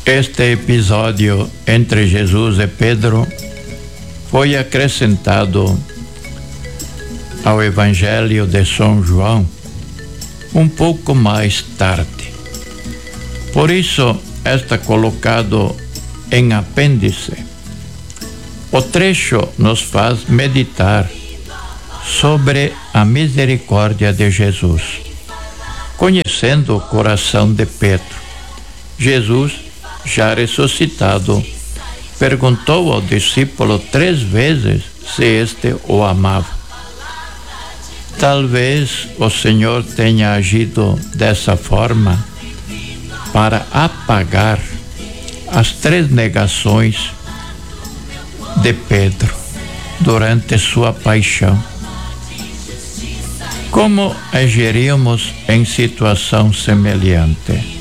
Este episódio entre Jesus e Pedro foi acrescentado ao Evangelho de São João um pouco mais tarde. Por isso, está colocado em apêndice. O trecho nos faz meditar sobre a misericórdia de Jesus. Conhecendo o coração de Pedro, Jesus, já ressuscitado, perguntou ao discípulo 3 vezes se este o amava. Talvez o Senhor tenha agido dessa forma para apagar as 3 negações de Pedro durante sua paixão. Como agiríamos em situação semelhante?